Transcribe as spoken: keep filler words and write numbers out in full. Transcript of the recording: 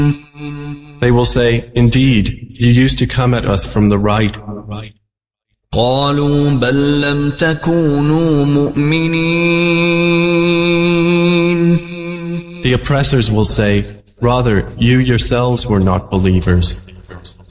They will say, indeed, you used to come at us from the right. قالوا بل لم تكونوا مؤمنين. The oppressors will say, rather, you yourselves were not believers.